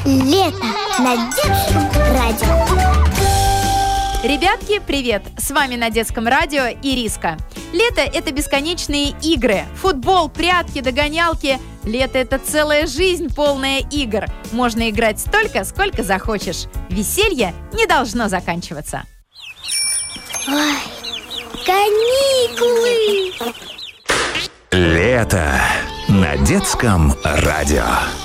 Лето на детском радио. Ребятки, привет! С вами на детском радио Ириска. Лето – это бесконечные игры. Футбол, прятки, догонялки. Лето – это целая жизнь, полная игр. Можно играть столько, сколько захочешь. Веселье не должно заканчиваться. Ой, каникулы! Лето на детском радио.